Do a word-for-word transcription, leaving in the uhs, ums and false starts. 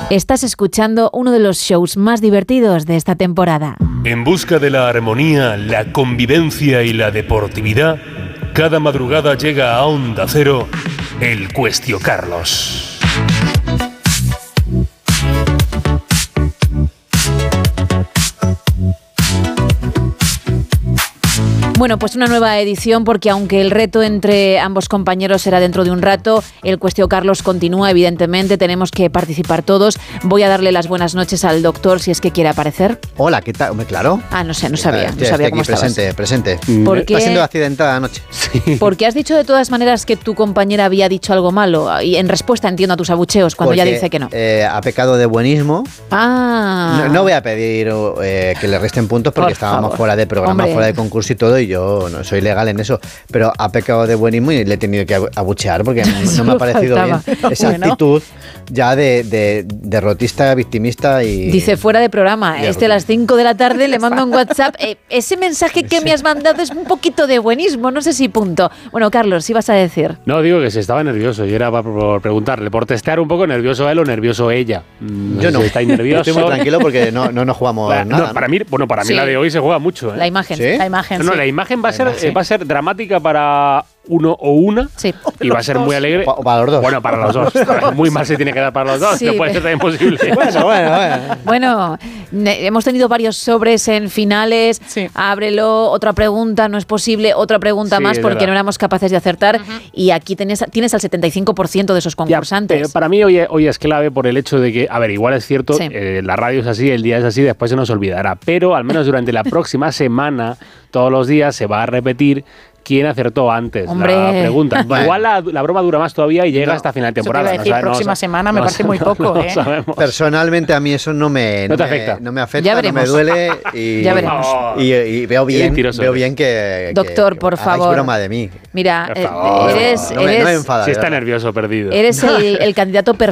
Estás escuchando uno de los shows más divertidos de esta temporada. En busca de la armonía, la convivencia y la deportividad, cada madrugada llega a Onda Cero el Cuestio Carlos. Bueno, pues una nueva edición, porque aunque el reto entre ambos compañeros será dentro de un rato, el Cuestio Carlos continúa, evidentemente, tenemos que participar todos. Voy a darle las buenas noches al doctor, si es que quiere aparecer. Hola, ¿qué tal? Hombre, claro. Ah, no sé, no sabía, Estoy, no sabía estoy cómo aquí estabas. presente, presente. Porque, Está siendo accidentada anoche. Sí. Porque has dicho de todas maneras que tu compañera había dicho algo malo, y en respuesta entiendo a tus abucheos cuando Porque, ya dice que no. Eh, ha pecado de buenismo. Ah. No, no voy a pedir eh, que le resten puntos porque Por estábamos favor. fuera de programa, Hombre. fuera de concurso y todo, y yo no soy legal en eso, pero ha pecado de buenismo y le he tenido que abuchear porque no me ha parecido faltaba. bien esa Bueno. actitud ya de, de derrotista, victimista y... Dice fuera de programa, y este a las cinco de la tarde le mando un WhatsApp, eh, ese mensaje que me has mandado es un poquito de buenismo, no sé si punto. Bueno, Carlos, ¿sí vas a decir? No, digo que se estaba nervioso y era por preguntarle, por testear un poco nervioso él o nervioso ella. No Yo sé no, si estáis nerviosos. estoy muy tranquilo porque no, no nos jugamos Bueno, nada. no, para ¿no? mí, bueno, para mí Sí. la de hoy se juega mucho, ¿eh? La imagen. ¿Sí? La imagen, No, no, sí. la imagen va a ser, La imagen. eh, va a ser dramática para uno o una Sí. y va a ser muy alegre. O para los dos. Bueno, para los dos. Muy mal se tiene que dar para los dos, Sí, que puede pero- ser también posible. Bueno, bueno, bueno. Bueno, ne- hemos tenido varios sobres en finales. Sí. Ábrelo, otra pregunta, no es posible, otra pregunta Sí, más es porque verdad. no éramos capaces de acertar. Y aquí tienes, tienes al setenta y cinco por ciento de esos Ya, concursantes. pero para mí hoy, hoy es clave por el hecho de que, a ver, igual es cierto, Sí. eh, la radio es así, el día es así, después se nos olvidará. Pero al menos durante la próxima semana, todos los días se va a repetir quién acertó antes Hombre. la pregunta. Bueno. Igual la, la broma dura más todavía y llega No. hasta final de Eso te temporada. iba a decir, sabe- próxima sa- semana me parece sa- muy poco, no ¿eh? sabemos. Personalmente a mí eso no me, No te me- afecta. no me afecta, Ya no me veremos. duele y, Ya veremos. y, y veo Qué bien, mentiroso veo eres. bien que, Doctor, que por hagáis favor. broma de mí. Mira, Por eh, favor. eres, no, me, no me eres, enfada. Si de está verdad. nervioso, perdido. eres el, el candidato perfecto